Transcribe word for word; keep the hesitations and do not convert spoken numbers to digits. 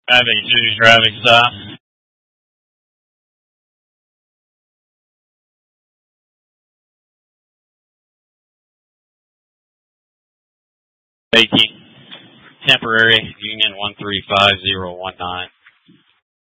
Traffic two, traffic stop. Taking temporary Union one three five zero one nine.